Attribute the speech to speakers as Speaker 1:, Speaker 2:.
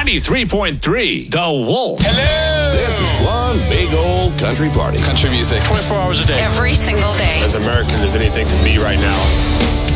Speaker 1: 93.3 The Wolf.
Speaker 2: Hello!
Speaker 3: This is one big old country party.
Speaker 2: Country music.
Speaker 1: 24 hours a day.
Speaker 4: Every single day.
Speaker 5: As American as anything can be right now.